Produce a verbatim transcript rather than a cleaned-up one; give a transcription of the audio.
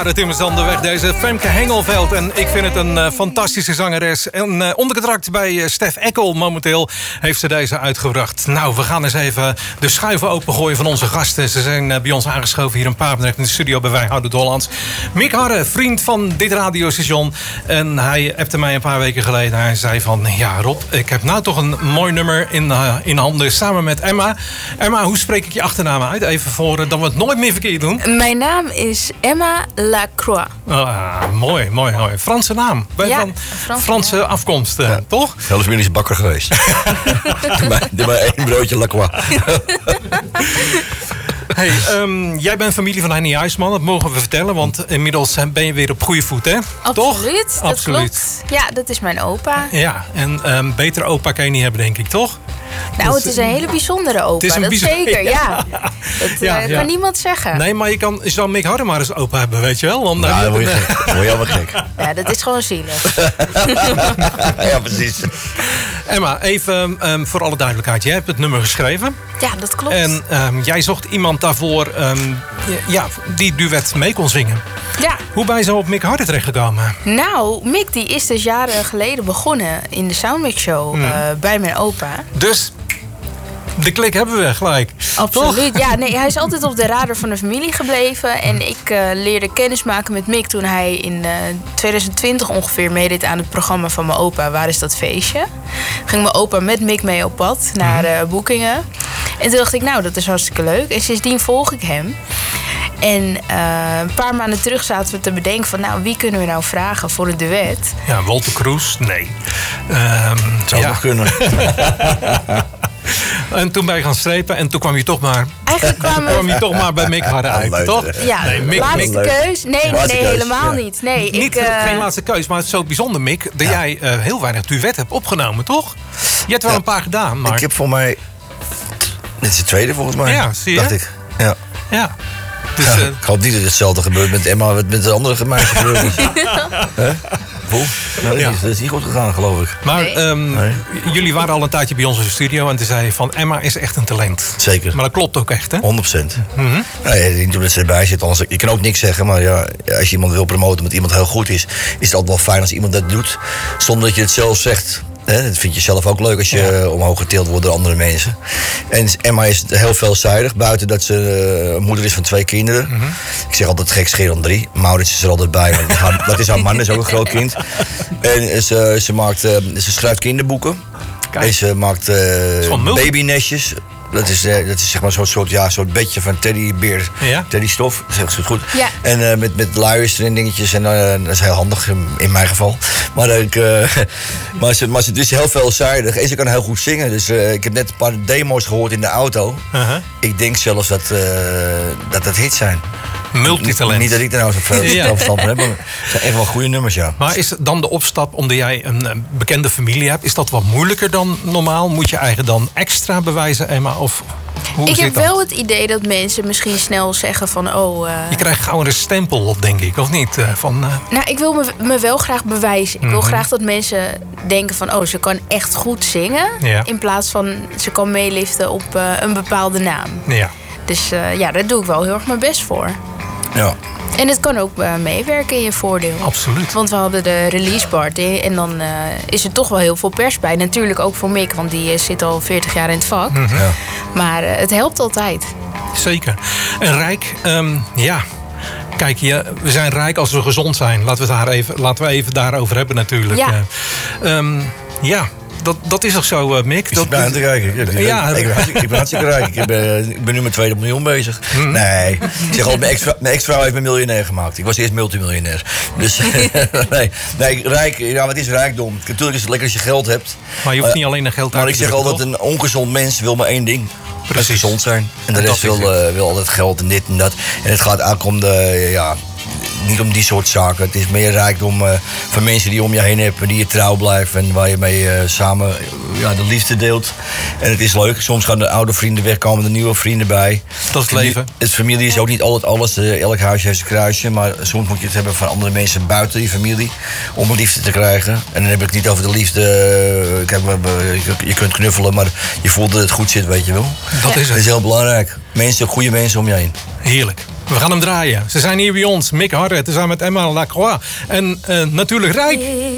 jaren Timmers Anderweg, deze Femke Hengelveld. En ik vind het een uh, fantastische zangeres. En uh, onder contract bij uh, Stef Eckel momenteel heeft ze deze uitgebracht. Nou, we gaan eens even de schuiven opengooien van onze gasten. Ze zijn uh, bij ons aangeschoven hier in Papendrecht in de studio bij Wij Houden het Hollands. Mick Harre, vriend van dit radiostation. En hij appte mij een paar weken geleden. Hij zei van, ja Rob, ik heb nou toch een mooi nummer in, uh, in handen samen met Emma. Emma, hoe spreek ik je achternaam uit? Even voor uh, dat we het nooit meer verkeerd doen. Mijn naam is Emma Lacroix. Ah, mooi, mooi, mooi. Franse naam. Ben ja, van Frans, Franse ja. afkomst, uh, ja. toch? Zelfs ben ik bakker geweest. Doe maar één broodje Lacroix. Hey, um, jij bent familie van Henny Huisman, dat mogen we vertellen. Want inmiddels ben je weer op goede voet, hè? Absoluut, toch? dat Absoluut. klopt. Ja, dat is mijn opa. Ja, en um, betere opa kan je niet hebben, denk ik, toch? Nou, dat het is een hele bijzondere opa, het is een dat bijzonder, zeker, ja. ja. Dat ja, uh, ja. kan niemand zeggen. Nee, maar je kan zo Mick Harre maar eens opa hebben, weet je wel? Want ja, dan word je gek. Dan word je helemaal gek. Ja, dat is gewoon zielig. Ja, precies. Emma, even um, voor alle duidelijkheid. Jij hebt het nummer geschreven. Ja, dat klopt. En um, jij zocht iemand daarvoor um, ja, die duet mee kon zingen. Ja. Hoe ben je zo op Mick Harre terechtgekomen? Nou, Mick die is dus jaren geleden begonnen in de Soundmix Show mm. uh, bij mijn opa. Dus de klik hebben we gelijk. Absoluut. Toch? Ja, nee, hij is altijd op de radar van de familie gebleven. En ik uh, leerde kennis maken met Mick toen hij in uh, twintig twintig ongeveer meedeed aan het programma van mijn opa. Waar is dat feestje? Ging mijn opa met Mick mee op pad naar uh, boekingen. En toen dacht ik, nou, dat is hartstikke leuk. En sindsdien volg ik hem. En uh, een paar maanden terug zaten we te bedenken van, nou, wie kunnen we nou vragen voor een duet? Ja, Walter Cruz? Nee. Um, Zou ja. nog kunnen. En toen ben je gaan strepen en toen kwam je toch maar... Eigenlijk kwamen kwam je toch maar bij Mick Harre uit, leuk, toch? Ja, nee, Mick, laatste Mick. keus? Nee, nee, laatste nee keus, helemaal ja. niet. Nee, Niet, ik, uh... geen laatste keus, maar het is zo bijzonder, Mick, dat ja. jij uh, heel weinig duet hebt opgenomen, toch? Je hebt wel ja. een paar gedaan, maar... Ik heb voor mij... Dit is de tweede volgens mij. Ja, zie je? Dacht ik. Ja. Ja. Dus, ja, uh, ik hoop niet dat hetzelfde gebeurt met Emma wat met de andere meisje gebeurd is. Huh? Vol? Nou, dat, Ja. is, dat is niet goed gegaan, geloof ik. maar Nee. um, Nee. jullie waren al een tijdje bij ons in de studio en toen zei je van Emma is echt een talent. Zeker. Maar dat klopt ook echt, hè? honderd procent. Mm-hmm. Nou ja, niet omdat ze erbij zit. Anders, je kan ook niks zeggen, maar ja, als je iemand wil promoten omdat iemand heel goed is, is het altijd wel fijn als iemand dat doet zonder dat je het zelf zegt. He, dat vind je zelf ook leuk als je ja. omhoog getild wordt door andere mensen. En Emma is heel veelzijdig. Buiten dat ze uh, moeder is van twee kinderen. Mm-hmm. Ik zeg altijd gekscherend dan drie. Maurits is er altijd bij. Want dat, haar, dat is haar man, dat is ook een groot kind. En ze, ze, maakt, uh, ze schrijft kinderboeken. Kijk. En ze maakt uh, babynestjes. Dat is, uh, dat is zeg maar zo'n soort, ja, soort bedje van teddybeer, ja. teddystof. Dat is echt goed. Ja. En uh, met, met luiers en dingetjes. En uh, dat is heel handig in, in mijn geval. Maar, ik, uh, maar, ze, maar ze is heel veelzijdig. En ze kan heel goed zingen. Dus uh, ik heb net een paar demo's gehoord in de auto. Uh-huh. Ik denk zelfs dat, uh, dat dat hits zijn. Multitalent. Niet dat ik er nou zo veel ja. verstand van heb, maar het zijn echt wel goede nummers, ja. Maar is dan de opstap, omdat jij een bekende familie hebt, is dat wat moeilijker dan normaal? Moet je eigen dan extra bewijzen, Emma? Of hoe ik zit heb dat? wel het idee dat mensen misschien snel zeggen van, oh... Uh... Je krijgt gauw een stempel op, denk ik, of niet? Uh, van, uh... Nou, ik wil me, me wel graag bewijzen. Ik wil mm-hmm. graag dat mensen denken van, oh, ze kan echt goed zingen. Ja. In plaats van, ze kan meeliften op uh, een bepaalde naam. Ja. Dus uh, ja, daar doe ik wel heel erg mijn best voor. Ja. En het kan ook uh, meewerken in je voordeel. Absoluut. Want we hadden de release party en dan uh, is er toch wel heel veel pers bij. Natuurlijk ook voor Mick, want die uh, zit al veertig jaar in het vak. Mm-hmm. Ja. Maar uh, het helpt altijd. Zeker. En Rijk, um, ja... Kijk, je, we zijn rijk als we gezond zijn. Laten we het daar even, laten we even daarover hebben natuurlijk. Ja. Uh, um, ja. Dat, dat is toch zo, uh, Mick? Ik ben aan het kijken. Ik, ja, ik, ik, ik ben hartstikke rijk. Ik ben, ik ben nu met tweede miljoen bezig. Mm. Nee, ik zeg altijd, mijn ex-vrouw, mijn ex-vrouw heeft me miljonair gemaakt. Ik was eerst multimiljonair. Dus nee, nee, rijk, ja, wat is rijkdom? Natuurlijk is het lekker als je geld hebt. Maar je hoeft uh, niet alleen naar geld uit Maar ik zeg altijd, een ongezond mens wil maar één ding. Dat is gezond zijn. En de en rest wil, uh, wil altijd geld en dit en dat. En het gaat eigenlijk om de, uh, ja... Niet om die soort zaken. Het is meer rijkdom uh, van mensen die om je heen hebben, die je trouw blijven en waar je mee uh, samen uh, ja, de liefde deelt. En het is leuk. Soms gaan de oude vrienden weg, komen er nieuwe vrienden bij. Dat is het leven. Het familie is ook niet altijd alles. Uh, elk huisje heeft een kruisje. Maar soms moet je het hebben van andere mensen buiten die familie om een liefde te krijgen. En dan heb ik het niet over de liefde. Uh, kijk, je kunt knuffelen, maar je voelt dat het goed zit, weet je wel. Dat is het. Dat is heel belangrijk. Mensen, goede mensen om je heen. Heerlijk. We gaan hem draaien. Ze zijn hier bij ons. Mick Harre, tezamen met Emma Lacroix. En uh, natuurlijk Rijk.